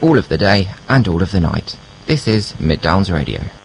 all of the day and all of the night. This is Mid Downs Radio.